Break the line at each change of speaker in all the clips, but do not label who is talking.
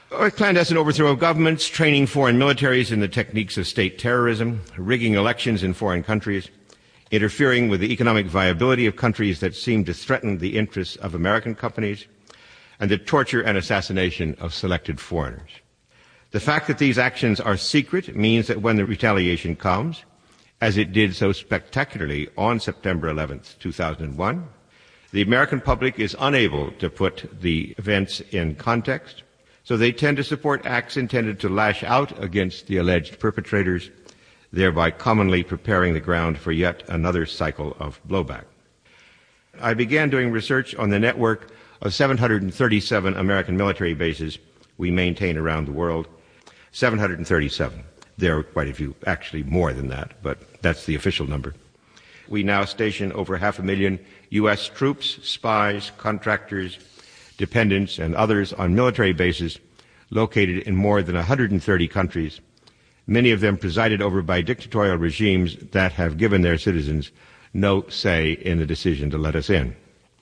Clandestine overthrow of governments, training foreign militaries in the techniques of state terrorism, rigging elections in foreign countries, interfering with the economic viability of countries that seem to threaten the interests of American companies, and the torture and assassination of selected foreigners. The fact that these actions are secret means that when the retaliation comes, as it did so spectacularly on September 11th, 2001, the American public is unable to put the events in context, so they tend to support acts intended to lash out against the alleged perpetrators, thereby commonly preparing the ground for yet another cycle of blowback. I began doing research on the network of 737 American military bases we maintain around the world. 737. There are quite a few, actually more than that, but that's the official number. We now station over 500,000 U.S. troops, spies, contractors, dependents, and others on military bases located in more than 130 countries, many of them presided over by dictatorial regimes that have given their citizens no say in the decision to let us in.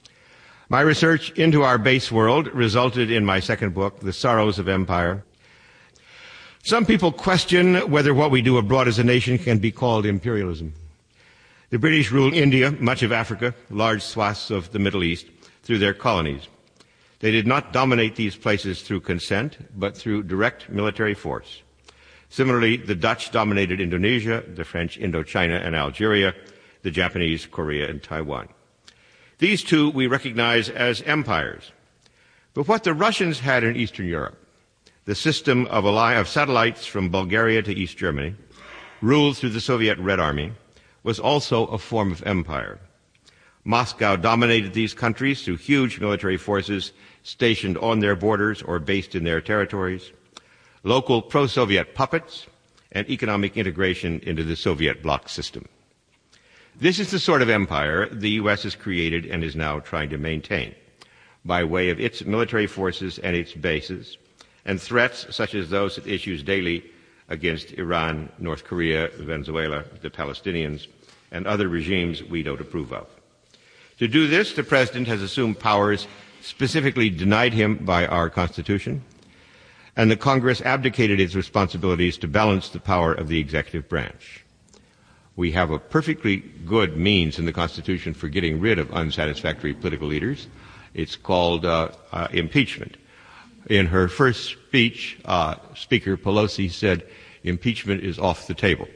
My research into our base world resulted in my second book, The Sorrows of Empire. Some people question whether what we do abroad as a nation can be called imperialism. The British ruled India, much of Africa, large swaths of the Middle East, through their colonies. They did not dominate these places through consent, but through direct military force. Similarly, the Dutch dominated Indonesia, the French Indochina and Algeria, the Japanese Korea and Taiwan. These two we recognize as empires. But what the Russians had in Eastern Europe, the system of satellites from Bulgaria to East Germany, ruled through the Soviet Red Army, was also a form of empire. Moscow dominated these countries through huge military forces stationed on their borders or based in their territories, local pro-Soviet puppets, and economic integration into the Soviet bloc system. This is the sort of empire the U.S. has created and is now trying to maintain by way of its military forces and its bases, and threats such as those it issues daily against Iran, North Korea, Venezuela, the Palestinians, and other regimes we don't approve of. To do this, the President has assumed powers specifically denied him by our Constitution, and the Congress abdicated its responsibilities to balance the power of the executive branch. We have a perfectly good means in the Constitution for getting rid of unsatisfactory political leaders. It's called impeachment. In her first speech, Speaker Pelosi said, impeachment is off the table.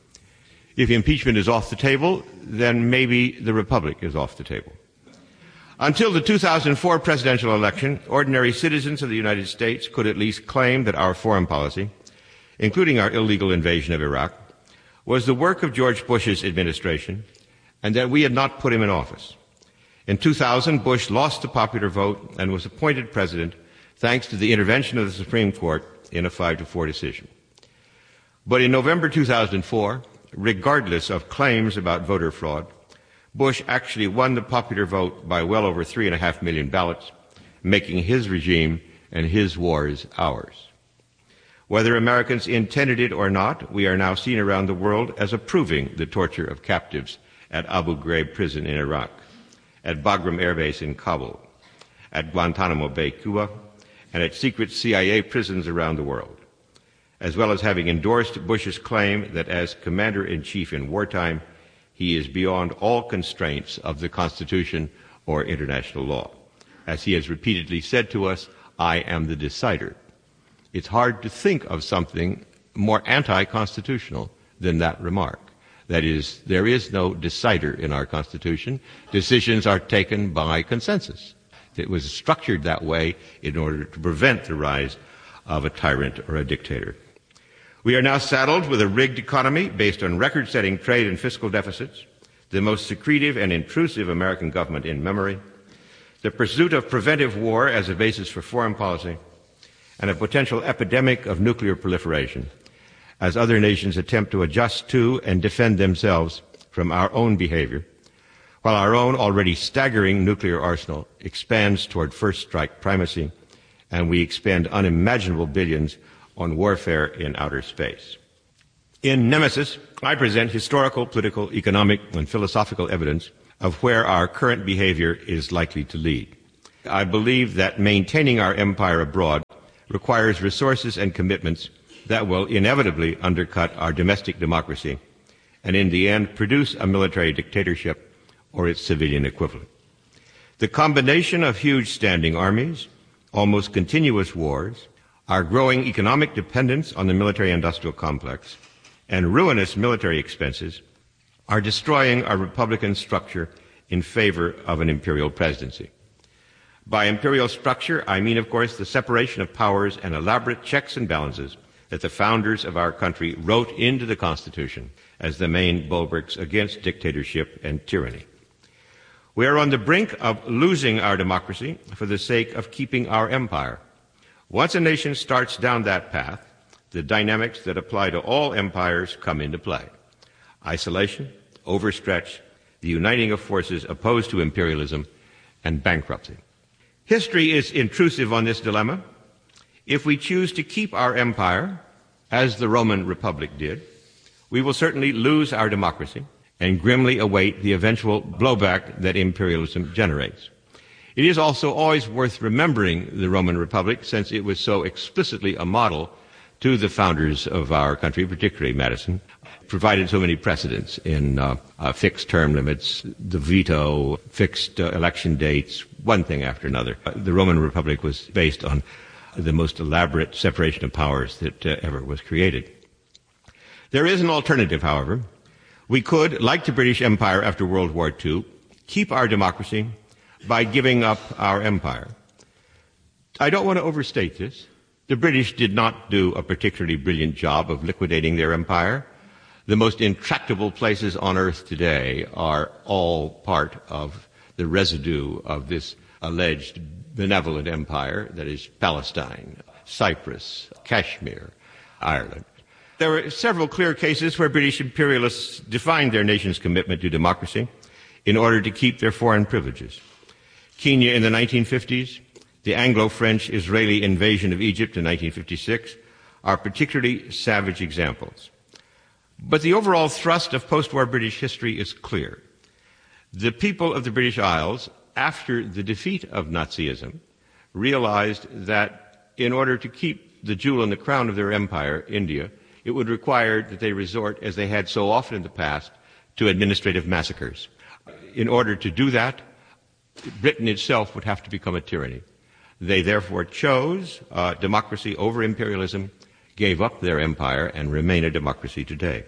If impeachment is off the table, then maybe the republic is off the table. Until the 2004 presidential election, ordinary citizens of the United States could at least claim that our foreign policy, including our illegal invasion of Iraq, was the work of George Bush's administration, and that we had not put him in office. In 2000, Bush lost the popular vote and was appointed president thanks to the intervention of the Supreme Court in a 5-4 decision. But in November 2004, regardless of claims about voter fraud, Bush actually won the popular vote by well over 3.5 million ballots, making his regime and his wars ours. Whether Americans intended it or not, we are now seen around the world as approving the torture of captives at Abu Ghraib prison in Iraq, at Bagram Air Base in Kabul, at Guantanamo Bay, Cuba, and at secret CIA prisons around the world, as well as having endorsed Bush's claim that as commander-in-chief in wartime, he is beyond all constraints of the Constitution or international law. As he has repeatedly said to us, I am the decider. It's hard to think of something more anti-constitutional than that remark. That is, there is no decider in our Constitution. Decisions are taken by consensus. It was structured that way in order to prevent the rise of a tyrant or a dictator. We are now saddled with a rigged economy based on record-setting trade and fiscal deficits, the most secretive and intrusive American government in memory, the pursuit of preventive war as a basis for foreign policy, and a potential epidemic of nuclear proliferation as other nations attempt to adjust to and defend themselves from our own behavior, while our own already staggering nuclear arsenal expands toward first strike primacy, and we expend unimaginable billions on warfare in outer space. In Nemesis, I present historical, political, economic, and philosophical evidence of where our current behavior is likely to lead. I believe that maintaining our empire abroad requires resources and commitments that will inevitably undercut our domestic democracy and in the end produce a military dictatorship or its civilian equivalent. The combination of huge standing armies, almost continuous wars, our growing economic dependence on the military-industrial complex, and ruinous military expenses are destroying our republican structure in favor of an imperial presidency. By imperial structure, I mean, of course, the separation of powers and elaborate checks and balances that the founders of our country wrote into the Constitution as the main bulwarks against dictatorship and tyranny. We are on the brink of losing our democracy for the sake of keeping our empire. Once a nation starts down that path, the dynamics that apply to all empires come into play. Isolation, overstretch, the uniting of forces opposed to imperialism, and bankruptcy. History is intrusive on this dilemma. If we choose to keep our empire, as the Roman Republic did, we will certainly lose our democracy and grimly await the eventual blowback that imperialism generates. It is also always worth remembering the Roman Republic, since it was so explicitly a model to the founders of our country, particularly Madison, provided so many precedents in fixed term limits, the veto, fixed election dates, one thing after another. The Roman Republic was based on the most elaborate separation of powers that ever was created. There is an alternative, however. We could, like the British Empire after World War II, keep our democracy by giving up our empire. I don't want to overstate this. The British did not do a particularly brilliant job of liquidating their empire. The most intractable places on earth today are all part of the residue of this alleged benevolent empire that is Palestine, Cyprus, Kashmir, Ireland. There were several clear cases where British imperialists defined their nation's commitment to democracy in order to keep their foreign privileges. Kenya in the 1950s, the Anglo-French-Israeli invasion of Egypt in 1956 are particularly savage examples. But the overall thrust of post-war British history is clear. The people of the British Isles, after the defeat of Nazism, realized that in order to keep the jewel in the crown of their empire, India, it would require that they resort, as they had so often in the past, to administrative massacres. In order to do that, Britain itself would have to become a tyranny. They therefore chose democracy over imperialism, gave up their empire, and remain a democracy today.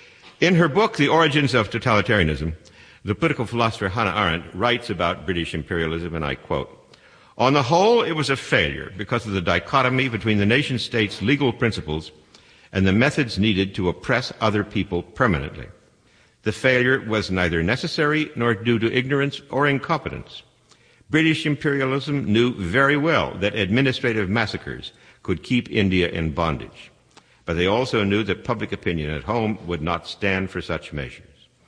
In her book, The Origins of Totalitarianism, the political philosopher Hannah Arendt writes about British imperialism, and I quote, "On the whole, it was a failure because of the dichotomy between the nation-state's legal principles and the methods needed to oppress other people permanently. The failure was neither necessary nor due to ignorance or incompetence. British imperialism knew very well that administrative massacres could keep India in bondage, but they also knew that public opinion at home would not stand for such measures.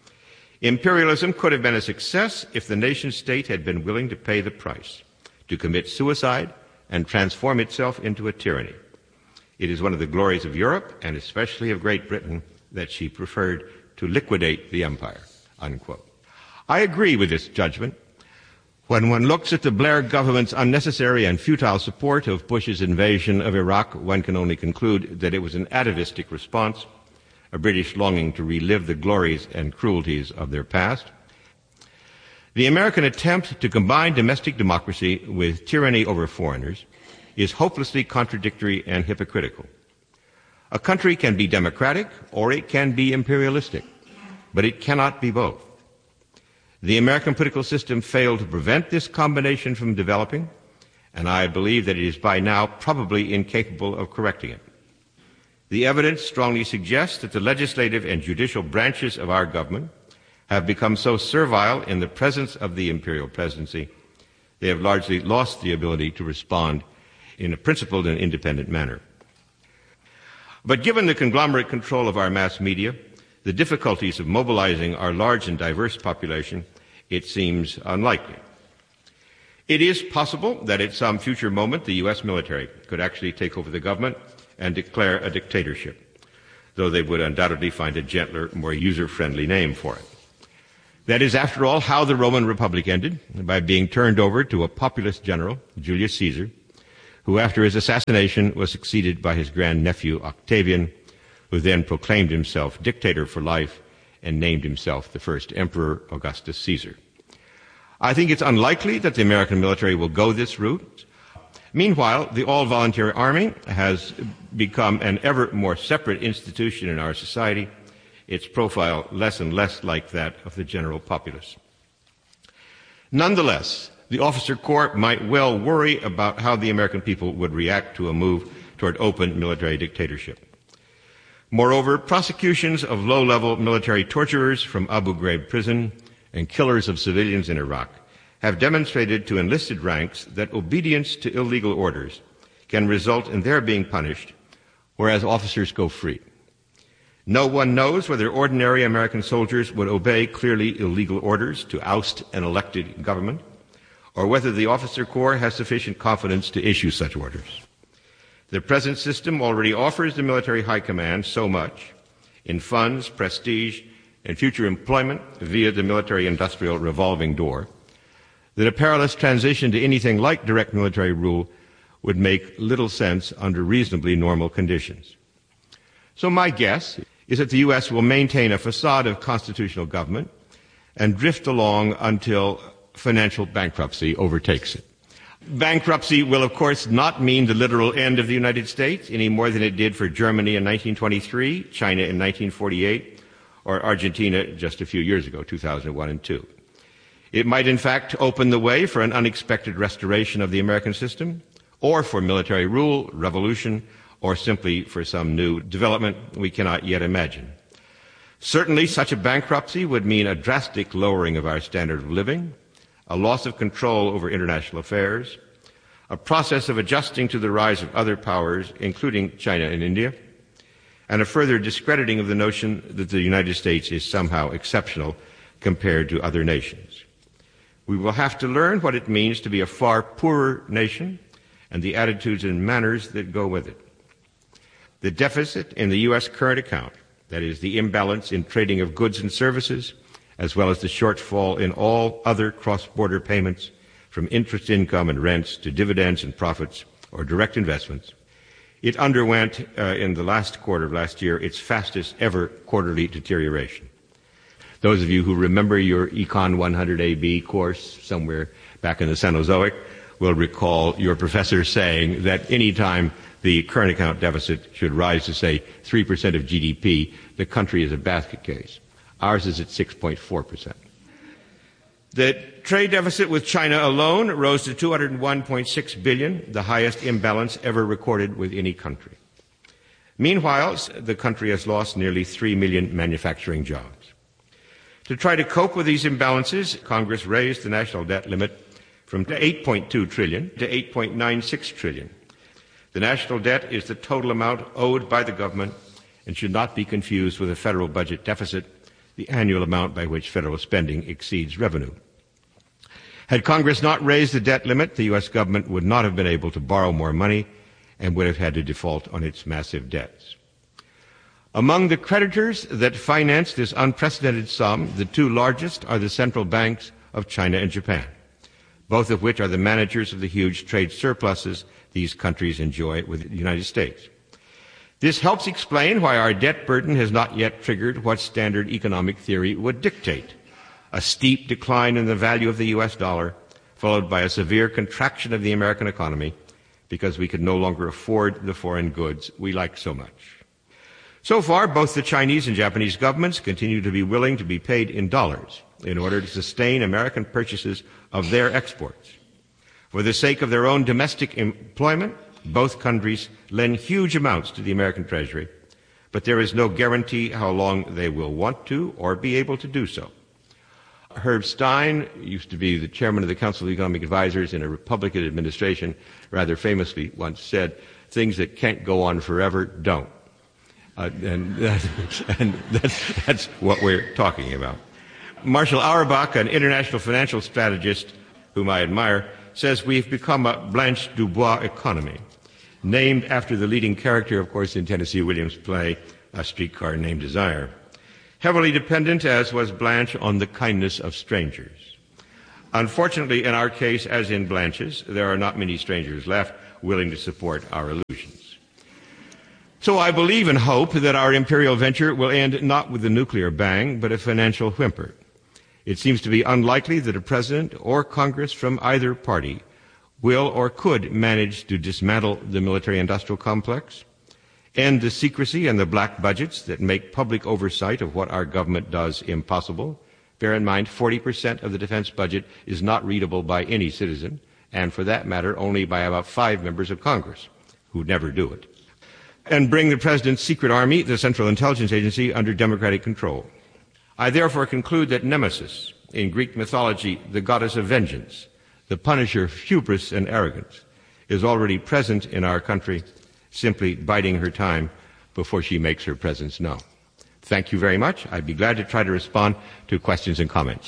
Imperialism could have been a success if the nation-state had been willing to pay the price, to commit suicide and transform itself into a tyranny. It is one of the glories of Europe, and especially of Great Britain, that she preferred to liquidate the empire," unquote. I agree with this judgment. When one looks at the Blair government's unnecessary and futile support of Bush's invasion of Iraq, one can only conclude that it was an atavistic response, a British longing to relive the glories and cruelties of their past. The American attempt to combine domestic democracy with tyranny over foreigners is hopelessly contradictory and hypocritical. A country can be democratic or it can be imperialistic, but it cannot be both. The American political system failed to prevent this combination from developing, and I believe that it is by now probably incapable of correcting it. The evidence strongly suggests that the legislative and judicial branches of our government have become so servile in the presence of the imperial presidency, they have largely lost the ability to respond in a principled and independent manner. But given the conglomerate control of our mass media, the difficulties of mobilizing our large and diverse population, it seems unlikely. It is possible that at some future moment the U.S. military could actually take over the government and declare a dictatorship, though they would undoubtedly find a gentler, more user-friendly name for it. That is, after all, how the Roman Republic ended, by being turned over to a populist general, Julius Caesar, who after his assassination was succeeded by his grandnephew Octavian, who then proclaimed himself dictator for life and named himself the first emperor, Augustus Caesar. I think it's unlikely that the American military will go this route. Meanwhile, the all-volunteer army has become an ever more separate institution in our society, its profile less and less like that of the general populace. Nonetheless, the officer corps might well worry about how the American people would react to a move toward open military dictatorship. Moreover, prosecutions of low-level military torturers from Abu Ghraib prison and killers of civilians in Iraq have demonstrated to enlisted ranks that obedience to illegal orders can result in their being punished, whereas officers go free. No one knows whether ordinary American soldiers would obey clearly illegal orders to oust an elected government, or whether the officer corps has sufficient confidence to issue such orders. The present system already offers the military high command so much in funds, prestige, and future employment via the military-industrial revolving door that a perilous transition to anything like direct military rule would make little sense under reasonably normal conditions. So my guess is that the U.S. will maintain a facade of constitutional government and drift along until financial bankruptcy overtakes it. Bankruptcy will, of course, not mean the literal end of the United States any more than it did for Germany in 1923, China in 1948, or Argentina just a few years ago, 2001 and 2002. It might, in fact, open the way for an unexpected restoration of the American system, or for military rule, revolution, or simply for some new development we cannot yet imagine. Certainly, such a bankruptcy would mean a drastic lowering of our standard of living, a loss of control over international affairs, a process of adjusting to the rise of other powers, including China and India, and a further discrediting of the notion that the United States is somehow exceptional compared to other nations. We will have to learn what it means to be a far poorer nation and the attitudes and manners that go with it. The deficit in the U.S. current account, that is, the imbalance in trading of goods and services, as well as the shortfall in all other cross-border payments, from interest income and rents to dividends and profits or direct investments, it underwent, in the last quarter of last year, its fastest ever quarterly deterioration. Those of you who remember your Econ 100 AB course somewhere back in the Cenozoic will recall your professor saying that any time the current account deficit should rise to, say, 3% of GDP, the country is a basket case. Ours is at 6.4%. The trade deficit with China alone rose to $201.6 billion, the highest imbalance ever recorded with any country. Meanwhile, the country has lost nearly 3 million manufacturing jobs. To try to cope with these imbalances, Congress raised the national debt limit from $8.2 trillion to $8.96 trillion. The national debt is the total amount owed by the government and should not be confused with a federal budget deficit, the annual amount by which federal spending exceeds revenue. Had Congress not raised the debt limit, the U.S. government would not have been able to borrow more money and would have had to default on its massive debts. Among the creditors that finance this unprecedented sum, the two largest are the central banks of China and Japan, both of which are the managers of the huge trade surpluses these countries enjoy with the United States. This helps explain why our debt burden has not yet triggered what standard economic theory would dictate: a steep decline in the value of the U.S. dollar, followed by a severe contraction of the American economy, because we could no longer afford the foreign goods we like so much. So far, both the Chinese and Japanese governments continue to be willing to be paid in dollars in order to sustain American purchases of their exports. For the sake of their own domestic employment, both countries lend huge amounts to the American Treasury, but there is no guarantee how long they will want to or be able to do so. Herb Stein used to be the chairman of the Council of Economic Advisors in a Republican administration, rather famously once said, "Things that can't go on forever don't." And that's what we're talking about. Marshall Auerbach, an international financial strategist whom I admire, says we've become a Blanche Dubois economy, named after the leading character, of course, in Tennessee Williams' play, A Streetcar Named Desire. Heavily dependent, as was Blanche, on the kindness of strangers. Unfortunately, in our case, as in Blanche's, there are not many strangers left. willing to support our illusions. So I believe and hope that our imperial venture will end not with a nuclear bang, but a financial whimper. It seems to be unlikely that a president or Congress from either party will or could manage to dismantle the military-industrial complex, end the secrecy and the black budgets that make public oversight of what our government does impossible. Bear in mind, 40% of the defense budget is not readable by any citizen, and for that matter, only by about 5 members of Congress, who never do it. And bring the President's secret army, the Central Intelligence Agency, under democratic control. I therefore conclude that Nemesis, in Greek mythology, the goddess of vengeance, the punisher of hubris and arrogance, is already present in our country, simply biding her time before she makes her presence known. Thank you very much. I'd be glad to try to respond to questions and comments.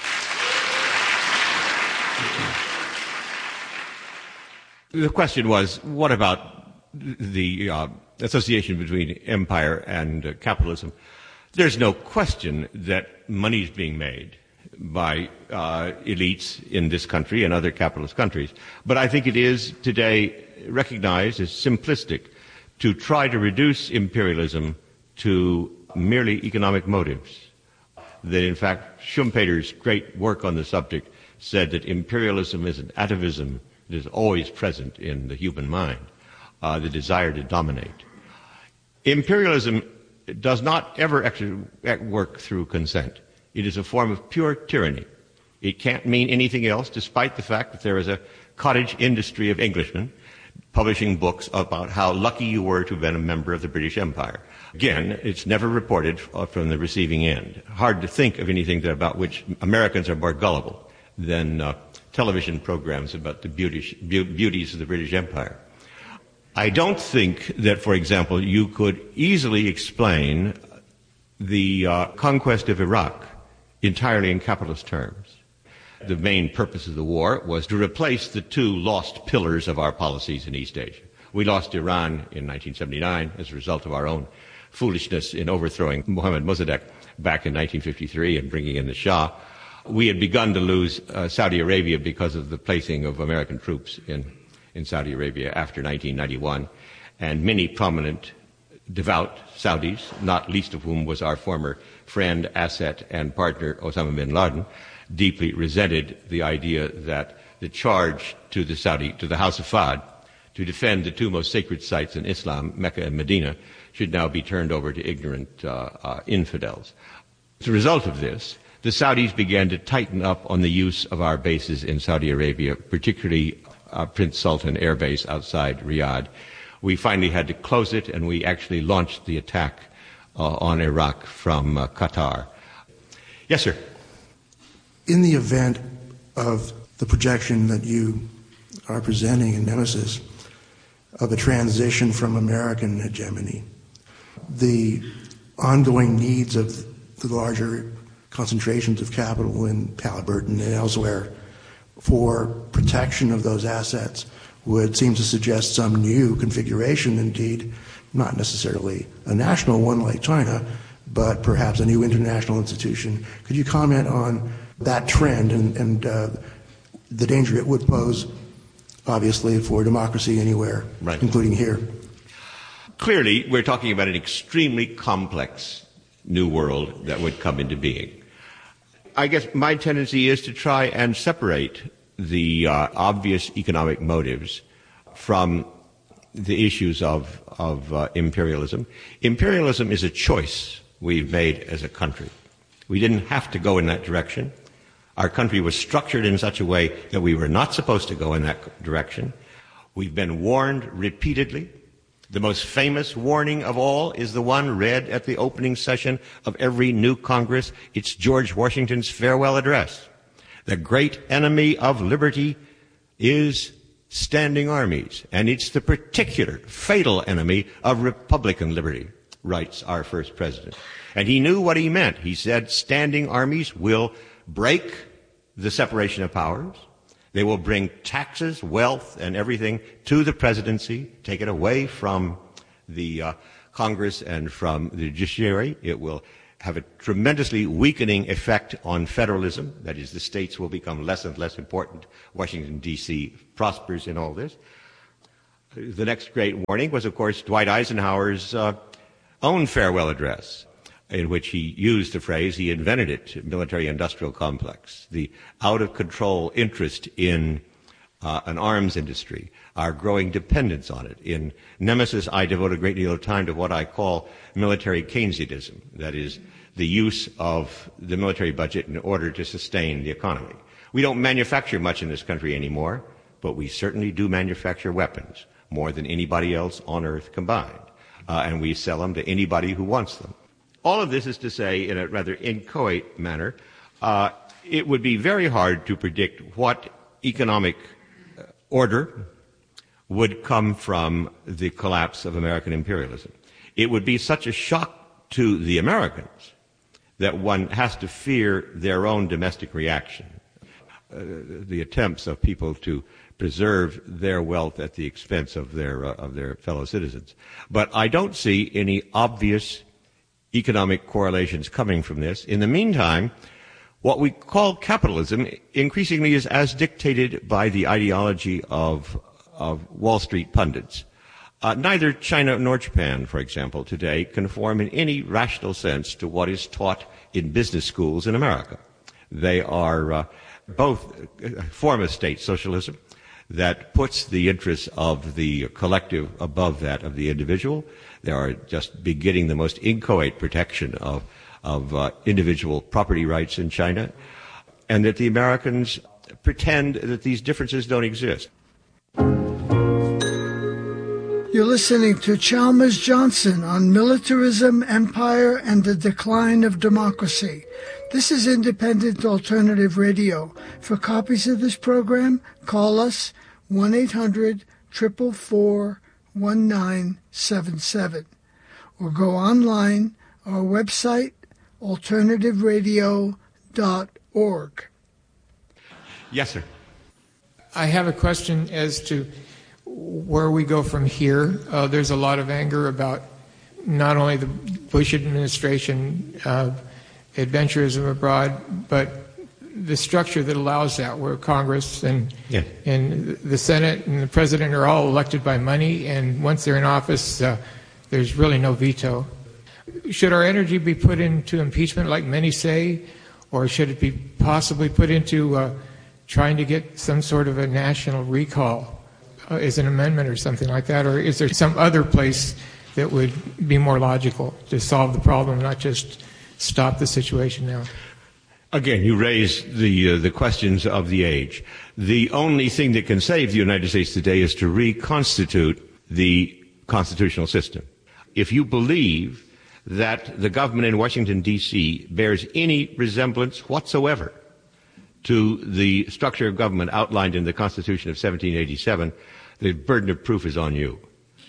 The question was, what about the association between empire and capitalism? There's no question that money is being made by elites in this country and other capitalist countries. But I think it is today recognized as simplistic to try to reduce imperialism to merely economic motives. That in fact, Schumpeter's great work on the subject said that imperialism is an atavism that is always present in the human mind, the desire to dominate. Imperialism does not ever actually work through consent. It is a form of pure tyranny. It can't mean anything else, despite the fact that there is a cottage industry of Englishmen publishing books about how lucky you were to have been a member of the British Empire. Again, it's never reported from the receiving end. Hard to think of anything about which Americans are more gullible than television programs about the beauties of the British Empire. I don't think that, for example, you could easily explain the conquest of Iraq entirely in capitalist terms. The main purpose of the war was to replace the 2 lost pillars of our policies in East Asia. We lost Iran in 1979 as a result of our own foolishness in overthrowing Mohammad Mossadegh back in 1953 and bringing in the Shah. We had begun to lose Saudi Arabia because of the placing of American troops in Saudi Arabia after 1991, and many prominent, devout Saudis, not least of whom was our former friend, asset, and partner Osama bin Laden, deeply resented the idea that the charge to the House of Fahd, to defend the 2 most sacred sites in Islam, Mecca and Medina, should now be turned over to ignorant infidels. As a result of this, the Saudis began to tighten up on the use of our bases in Saudi Arabia, particularly Prince Sultan Air Base outside Riyadh. We finally had to close it, and we actually launched the attack on Iraq from Qatar. Yes, sir.
In the event of the projection that you are presenting in Nemesis of a transition from American hegemony, the ongoing needs of the larger concentrations of capital in Halliburton and elsewhere for protection of those assets would seem to suggest some new configuration, indeed, not necessarily a national one like China, but perhaps a new international institution. Could you comment on that trend and the danger it would pose, obviously, for democracy anywhere, right, including here?
Clearly, we're talking about an extremely complex new world that would come into being. I guess my tendency is to try and separate the obvious economic motives from the issues of imperialism. Imperialism is a choice we've made as a country. We didn't have to go in that direction. Our country was structured in such a way that we were not supposed to go in that direction. We've been warned repeatedly. The most famous warning of all is the one read at the opening session of every new Congress. It's George Washington's farewell address. The great enemy of liberty is standing armies, and it's the particular fatal enemy of Republican liberty, writes our first president. And he knew what he meant. He said standing armies will break the separation of powers. They will bring taxes, wealth, and everything to the presidency, take it away from the Congress and from the judiciary. It will have a tremendously weakening effect on federalism. That is, the states will become less and less important. Washington, D.C. prospers in all this. The next great warning was, of course, Dwight Eisenhower's own farewell address, in which he used the phrase, he invented it, military-industrial complex, the out-of-control interest in an arms industry, our growing dependence on it. In Nemesis, I devote a great deal of time to what I call military Keynesianism, that is, the use of the military budget in order to sustain the economy. We don't manufacture much in this country anymore, but we certainly do manufacture weapons, more than anybody else on earth combined. And we sell them to anybody who wants them. All of this is to say, in a rather inchoate manner, it would be very hard to predict what economic order would come from the collapse of American imperialism. It would be such a shock to the Americans that one has to fear their own domestic reaction. The attempts of people to preserve their wealth at the expense of their fellow citizens. But I don't see any obvious economic correlations coming from this. In the meantime, what we call capitalism increasingly is as dictated by the ideology of Wall Street pundits. Neither China nor Japan, for example, today conform in any rational sense to what is taught in business schools in America. They are both a form of state socialism that puts the interests of the collective above that of the individual. They are just beginning the most inchoate protection of individual property rights in China, and that the Americans pretend that these differences don't exist.
You're listening to Chalmers Johnson on Militarism, Empire, and the Decline of Democracy. This is Independent Alternative Radio. For copies of this program, call us 1-800-444-1977 or go online, our website, alternativeradio.org.
Yes, sir.
I have a question as to where we go from here. There's a lot of anger about not only the Bush administration adventurism abroad, but the structure that allows that, where Congress and the Senate and the President are all elected by money, and once they're in office, there's really no veto. Should our energy be put into impeachment, like many say, or should it be possibly put into trying to get some sort of a national recall as an amendment or something like that, or is there some other place that would be more logical to solve the problem, not just stop the situation now?
Again, you raise the questions of the age. The only thing that can save the United States today is to reconstitute the constitutional system. If you believe that the government in Washington, D.C. bears any resemblance whatsoever to the structure of government outlined in the Constitution of 1787, the burden of proof is on you.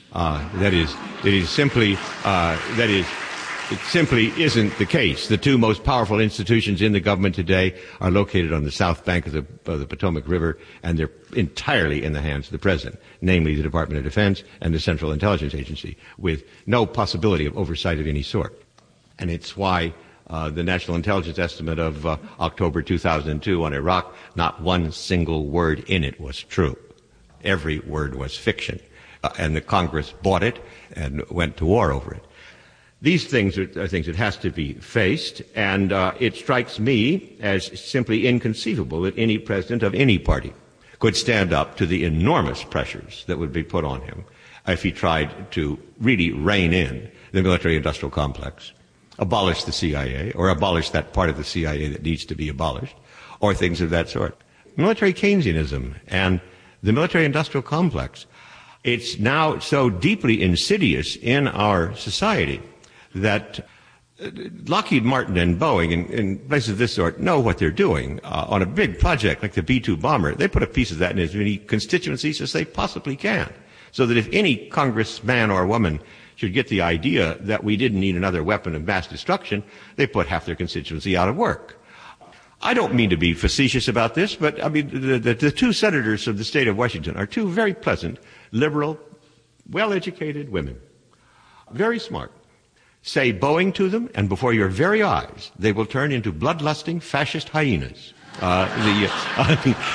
It simply isn't the case. The two most powerful institutions in the government today are located on the south bank of the Potomac River, and they're entirely in the hands of the President, namely the Department of Defense and the Central Intelligence Agency, with no possibility of oversight of any sort. And it's why the National Intelligence Estimate of October 2002 on Iraq, not one single word in it was true. Every word was fiction. And the Congress bought it and went to war over it. These things are things that has to be faced, and it strikes me as simply inconceivable that any president of any party could stand up to the enormous pressures that would be put on him if he tried to really rein in the military-industrial complex, abolish the CIA, or abolish that part of the CIA that needs to be abolished, or things of that sort. Military Keynesianism and the military-industrial complex, it's now so deeply insidious in our society that Lockheed Martin and Boeing and places of this sort know what they're doing. On a big project like the B-2 bomber, they put a piece of that in as many constituencies as they possibly can, so that if any congressman or woman should get the idea that we didn't need another weapon of mass destruction, they put half their constituency out of work. I don't mean to be facetious about this, but I mean the two senators of the state of Washington are two very pleasant, liberal, well-educated women, very smart. Say Boeing to them, and before your very eyes, they will turn into bloodlusting fascist hyenas.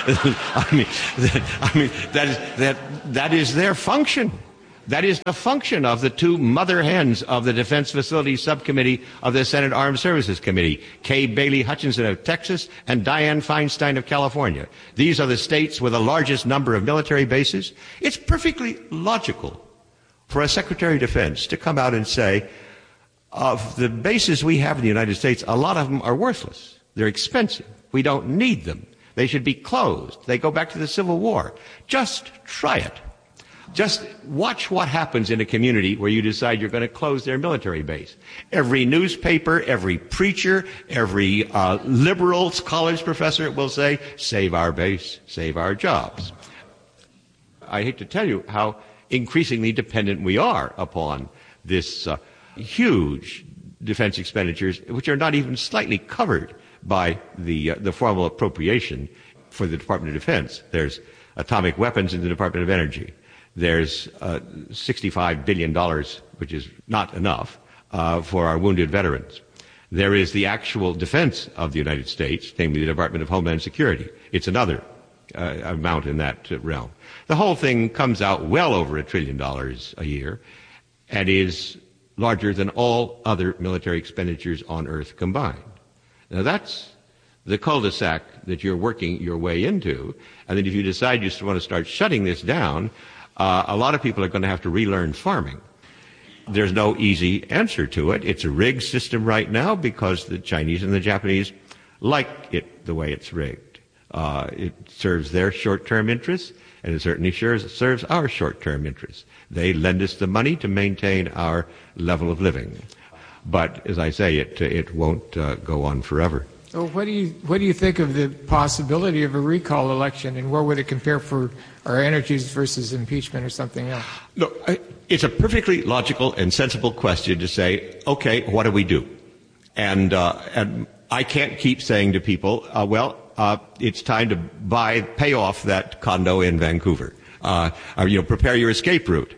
that is their function. That is the function of the two mother hens of the Defense Facilities Subcommittee of the Senate Armed Services Committee, Kay Bailey Hutchinson of Texas and Dianne Feinstein of California. These are the states with the largest number of military bases. It's perfectly logical for a Secretary of Defense to come out and say, of the bases we have in the United States, a lot of them are worthless. They're expensive. We don't need them. They should be closed. They go back to the Civil War. Just try it. Just watch what happens in a community where you decide you're going to close their military base. Every newspaper, every preacher, every liberal college professor will say, save our base, save our jobs. I hate to tell you how increasingly dependent we are upon this huge defense expenditures, which are not even slightly covered by the formal appropriation for the Department of Defense. There's atomic weapons in the Department of Energy. There's $65 billion, which is not enough, for our wounded veterans. There is the actual defense of the United States, namely the Department of Homeland Security. It's another amount in that realm. The whole thing comes out well over $1 trillion a year and is larger than all other military expenditures on Earth combined. Now that's the cul-de-sac that you're working your way into, and then if you decide you want to start shutting this down, a lot of people are going to have to relearn farming. There's no easy answer to it. It's a rigged system right now because the Chinese and the Japanese like it the way it's rigged. It serves their short-term interests, and it certainly serves our short-term interests. They lend us the money to maintain our level of living. But, as I say, it won't go on forever.
So what do you think of the possibility of a recall election, and where would it compare for our energies versus impeachment or something else?
Look, it's a perfectly logical and sensible question to say, okay, what do we do? And I can't keep saying to people, it's time to pay off that condo in Vancouver. Prepare your escape route.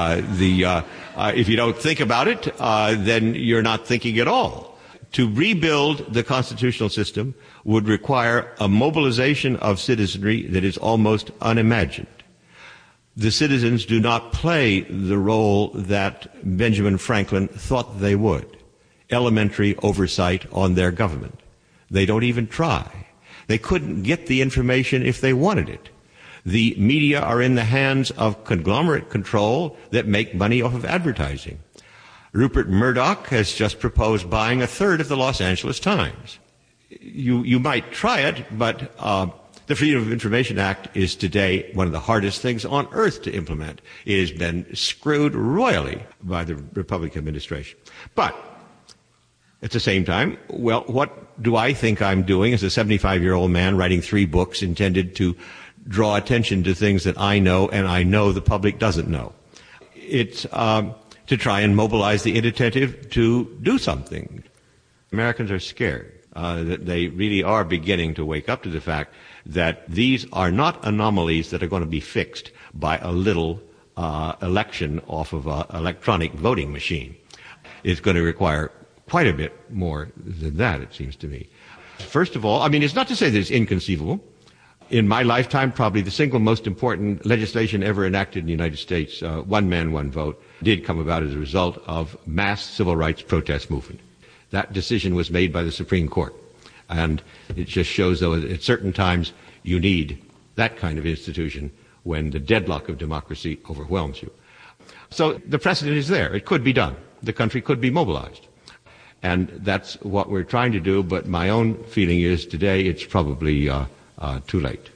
If you don't think about it, then you're not thinking at all. To rebuild the constitutional system would require a mobilization of citizenry that is almost unimagined. The citizens do not play the role that Benjamin Franklin thought they would. Elementary oversight on their government. They don't even try. They couldn't get the information if they wanted it. The media are in the hands of conglomerate control that make money off of advertising. Rupert Murdoch has just proposed buying a third of the Los Angeles Times. You might try it, but the Freedom of Information Act is today one of the hardest things on earth to implement. It has been screwed royally by the Republican administration. But at the same time, what do I think I'm doing as a 75-year-old man writing 3 books intended to draw attention to things that I know and I know the public doesn't know? It's to try and mobilize the inattentive to do something. Americans are scared. That they really are beginning to wake up to the fact that these are not anomalies that are going to be fixed by a little election off of an electronic voting machine. It's going to require quite a bit more than that, it seems to me. First of all, it's not to say that it's inconceivable. In my lifetime, probably the single most important legislation ever enacted in the United States, one man, one vote, did come about as a result of mass civil rights protest movement. That decision was made by the Supreme Court. And it just shows, though, that at certain times you need that kind of institution when the deadlock of democracy overwhelms you. So the precedent is there. It could be done. The country could be mobilized. And that's what we're trying to do, but my own feeling is today it's probably too late.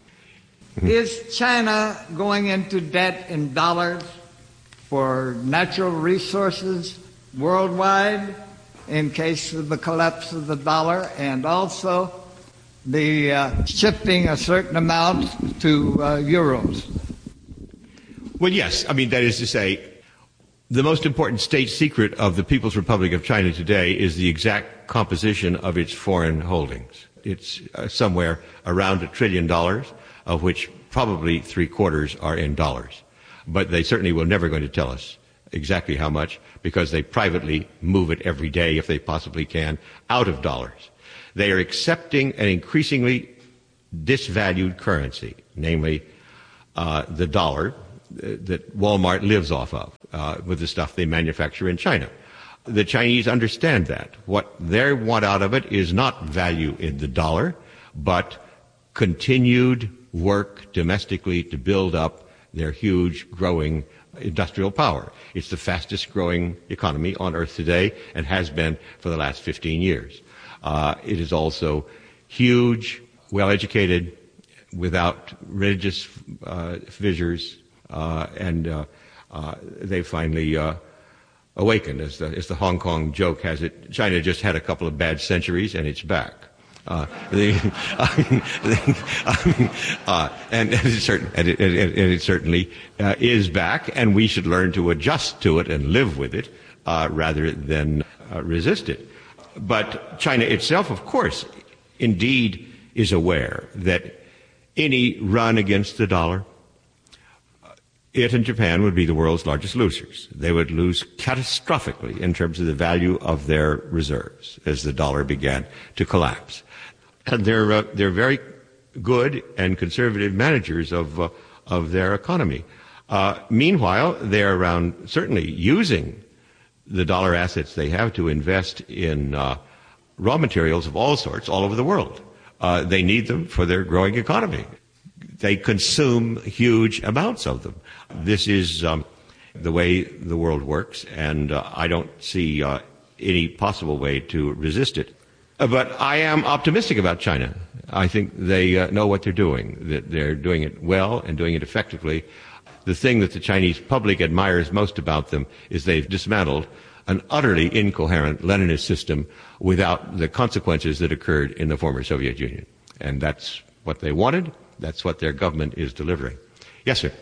Is China going into debt in dollars for natural resources worldwide in case of the collapse of the dollar, and also the shifting a certain amount to euros?
Well, yes. That is to say, the most important state secret of the People's Republic of China today is the exact composition of its foreign holdings. It's somewhere around $1 trillion, of which probably 3/4 are in dollars. But they certainly will never going to tell us exactly how much, because they privately move it every day, if they possibly can, out of dollars. They are accepting an increasingly disvalued currency, namely the dollar that Walmart lives off of with the stuff they manufacture in China. The Chinese understand that. What they want out of it is not value in the dollar, but continued work domestically to build up their huge growing industrial power. It's the fastest growing economy on earth today and has been for the last 15 years. It is also huge, well-educated, without religious fissures, and they finally awakened. As the Hong Kong joke has it, China just had a couple of bad centuries and it's back. And it certainly is back, and we should learn to adjust to it and live with it rather than resist it. But China itself, of course, indeed is aware that any run against the dollar, it and Japan would be the world's largest losers. They would lose catastrophically in terms of the value of their reserves as the dollar began to collapse. And they're very good and conservative managers of their economy. Meanwhile, they're around certainly using the dollar assets they have to invest in raw materials of all sorts all over the world. They need them for their growing economy. They consume huge amounts of them. This is the way the world works, and I don't see any possible way to resist it. But I am optimistic about China. I think they know what they're doing, that they're doing it well and doing it effectively. The thing that the Chinese public admires most about them is they've dismantled an utterly incoherent Leninist system without the consequences that occurred in the former Soviet Union. And that's what they wanted. That's what their government is delivering. Yes, sir.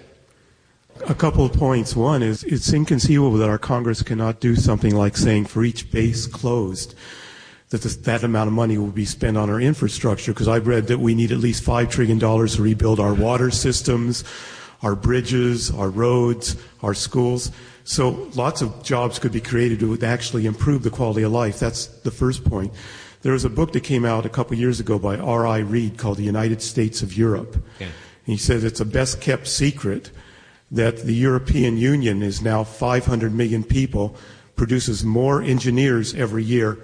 A couple of points. One is it's inconceivable that our Congress cannot do something like saying for each base closed that amount of money will be spent on our infrastructure, because I've read that we need at least $5 trillion to rebuild our water systems, our bridges, our roads, our schools. So lots of jobs could be created to actually improve the quality of life. That's the first point. There was a book that came out a couple of years ago by R.I. Reid called The United States of Europe. Yeah. He says it's a best-kept secret that the European Union is now 500 million people, produces more engineers every year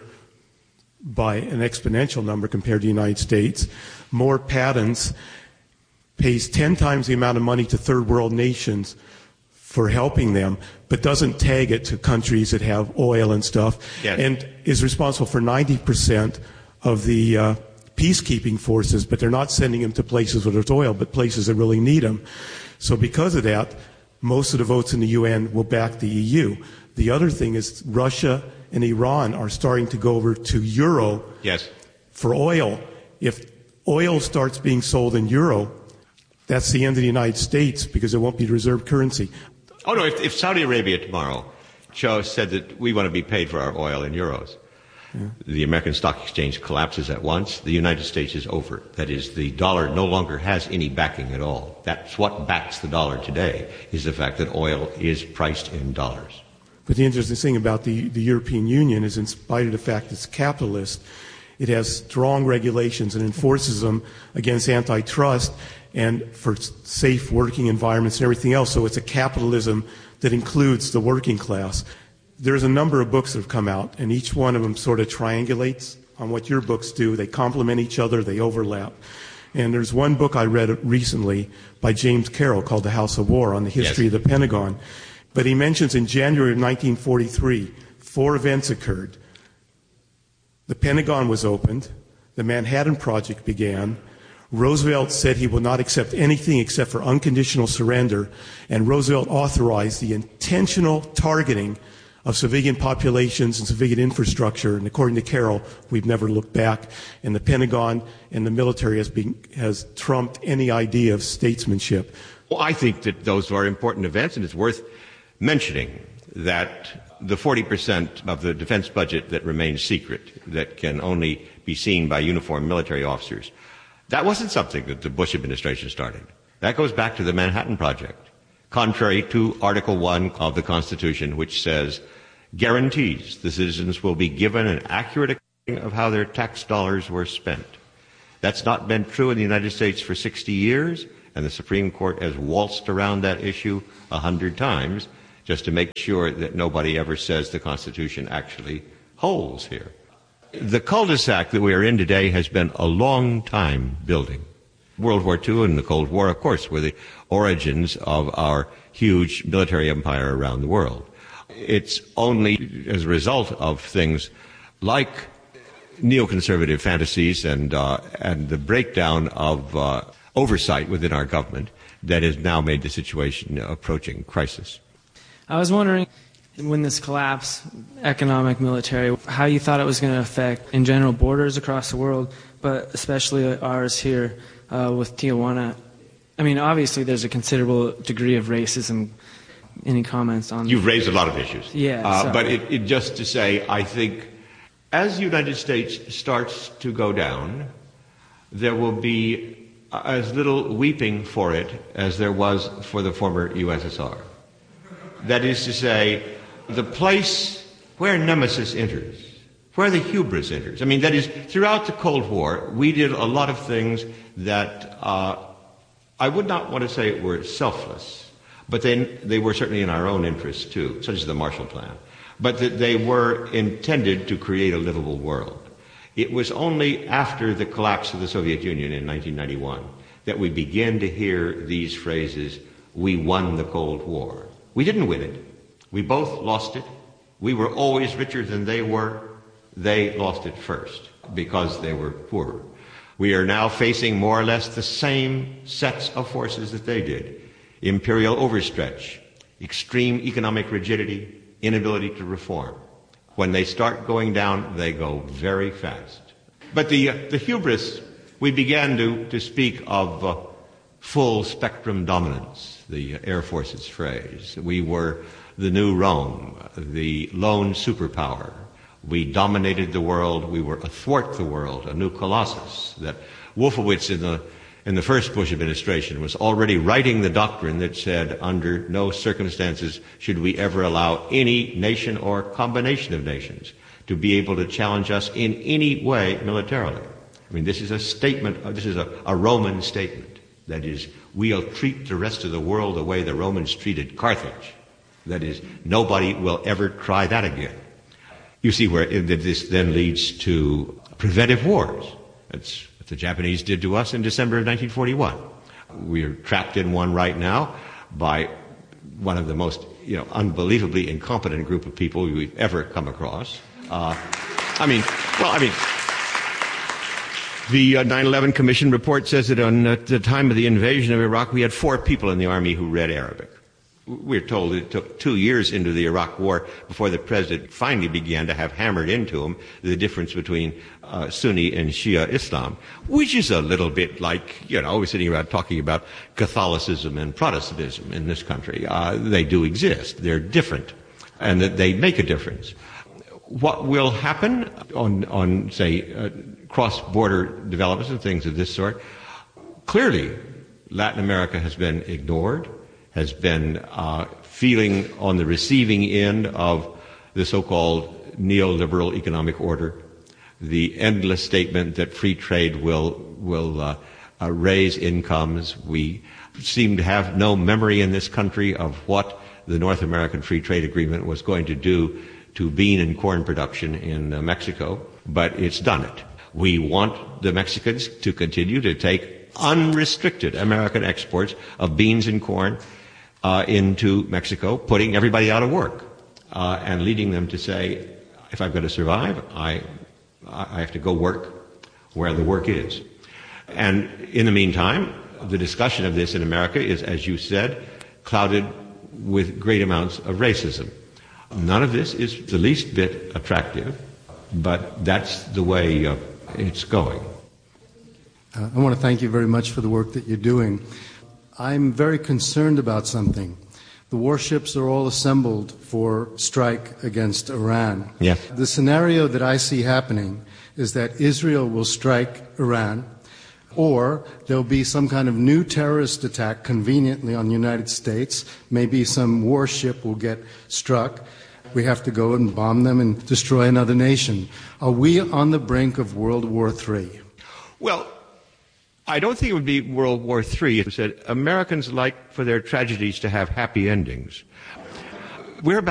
by an exponential number compared to the United States, more patents, pays 10 times the amount of money to third world nations for helping them, but doesn't tag it to countries that have oil and stuff, yes, and is responsible for 90% of the peacekeeping forces, but they're not sending them to places where there's oil, but places that really need them. So because of that, most of the votes in the UN will back the EU. The other thing is Russia and Iran are starting to go over to euro, yes, for oil. If oil starts being sold in euro, that's the end of the United States, because it won't be reserve currency.
Oh, no, if Saudi Arabia tomorrow said that we want to be paid for our oil in euros, yeah, the American Stock Exchange collapses at once, the United States is over. That is, the dollar no longer has any backing at all. That's what backs the dollar today, is the fact that oil is priced in dollars.
But the interesting thing about the European Union is, in spite of the fact it's capitalist, it has strong regulations and enforces them against antitrust and for safe working environments and everything else. So it's a capitalism that includes the working class. There's a number of books that have come out, and each one of them sort of triangulates on what your books do. They complement each other, they overlap. And there's one book I read recently by James Carroll called The House of War, on the history, yes, of the Pentagon. But he mentions in January of 1943, 4 events occurred. The Pentagon was opened, the Manhattan Project began, Roosevelt said he will not accept anything except for unconditional surrender, and Roosevelt authorized the intentional targeting of civilian populations and civilian infrastructure. And according to Carroll, we've never looked back, and the Pentagon and the military has trumped any idea of statesmanship.
Well, I think that those are important events, and it's worth mentioning that the 40% of the defense budget that remains secret, that can only be seen by uniformed military officers, that wasn't something that the Bush administration started. That goes back to the Manhattan Project, contrary to Article 1 of the Constitution, which says, guarantees the citizens will be given an accurate accounting of how their tax dollars were spent. That's not been true in the United States for 60 years, and the Supreme Court has waltzed around that issue 100 times just to make sure that nobody ever says the Constitution actually holds here. The cul-de-sac that we are in today has been a long time building. World War II and the Cold War, of course, were the origins of our huge military empire around the world. It's only as a result of things like neoconservative fantasies and the breakdown of oversight within our government that has now made the situation approaching crisis.
I was wondering, when this collapse, economic, military, how you thought it was going to affect, in general, borders across the world, but especially ours here with Tijuana. I mean, obviously there's a considerable degree of racism. Any comments on that?
You've raised a lot of issues.
Yeah.
But it just to say, I think, as the United States starts to go down, there will be as little weeping for it as there was for the former USSR. That is to say, the place where nemesis enters, where the hubris enters. I mean, that is, throughout the Cold War, we did a lot of things that I would not want to say were selfless, but they were certainly in our own interests too, such as the Marshall Plan. But that they were intended to create a livable world. It was only after the collapse of the Soviet Union in 1991 that we began to hear these phrases, "We won the Cold War." We didn't win it. We both lost it. We were always richer than they were. They lost it first because they were poorer. We are now facing more or less the same sets of forces that they did. Imperial overstretch, extreme economic rigidity, inability to reform. When they start going down, they go very fast. But the hubris, we began to speak of full spectrum dominance, the Air Force's phrase. We were the new Rome, the lone superpower. We dominated the world. We were athwart the world, a new colossus. That Wolfowitz in the first Bush administration was already writing the doctrine that said, under no circumstances should we ever allow any nation or combination of nations to be able to challenge us in any way militarily. I mean, this is a statement, this is a Roman statement. That is, we'll treat the rest of the world the way the Romans treated Carthage. That is, nobody will ever try that again. You see where this then leads to preventive wars. That's what the Japanese did to us in December of 1941. We are trapped in one right now by one of the most, unbelievably incompetent group of people we've ever come across. The 9/11 Commission report says that at the time of the invasion of Iraq, we had 4 people in the army who read Arabic. We're told it took 2 years into the Iraq War before the president finally began to have hammered into him the difference between Sunni and Shia Islam, which is a little bit like, we're sitting around talking about Catholicism and Protestantism in this country. They do exist. They're different, and that they make a difference. What will happen on cross-border developments and things of this sort? Clearly, Latin America has been ignored, has been feeling on the receiving end of the so-called neoliberal economic order, the endless statement that free trade will raise incomes. We seem to have no memory in this country of what the North American Free Trade Agreement was going to do to bean and corn production in Mexico, but it's done it. We want the Mexicans to continue to take unrestricted American exports of beans and corn into Mexico, putting everybody out of work and leading them to say, if I've got to survive, I have to go work where the work is. And in the meantime, the discussion of this in America is, as you said, clouded with great amounts of racism. None of this is the least bit attractive, but that's the way it's going.
I want to thank you very much for the work that you're doing. I'm very concerned about something. The warships are all assembled for strike against Iran.
Yeah.
The scenario that I see happening is that Israel will strike Iran, or there'll be some kind of new terrorist attack conveniently on the United States. Maybe some warship will get struck. We have to go and bomb them and destroy another nation. Are we on the brink of World War III?
Well, I don't think it would be World War III. It said Americans like for their tragedies to have happy endings. We're about